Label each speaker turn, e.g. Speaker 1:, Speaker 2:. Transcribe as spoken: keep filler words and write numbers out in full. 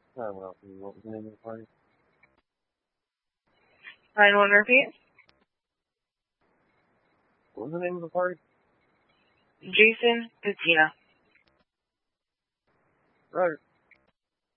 Speaker 1: Oh, well, what was the name of the party?
Speaker 2: nine one repeat.
Speaker 1: What was the name of the party?
Speaker 2: Jason Patina.
Speaker 1: Right.